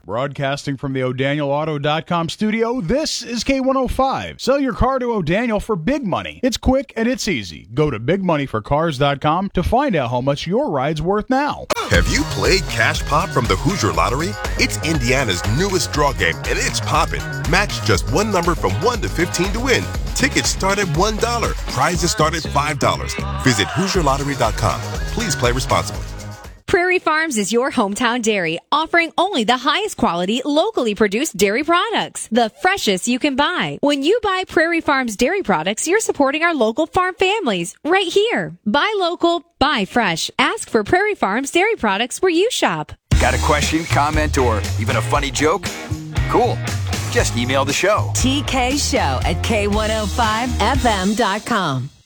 Broadcasting from the O'DanielAuto.com studio, this is K105. Sell your car to O'Daniel for big money. It's quick and it's easy. Go to bigmoneyforcars.com to find out how much your ride's worth now. Have you played Cash Pop from the Hoosier Lottery? It's Indiana's newest draw game, and it's poppin'. Match just one number from 1 to 15 to win. Tickets start at $1. Prizes start at $5. Visit HoosierLottery.com. Please play responsibly. Prairie Farms is your hometown dairy, offering only the highest quality, locally produced dairy products, the freshest you can buy. When you buy Prairie Farms dairy products, you're supporting our local farm families right here. Buy local, buy fresh. Ask for Prairie Farms dairy products where you shop. Got a question, comment, or even a funny joke? Cool. Just email the show. TK Show at K105FM.com.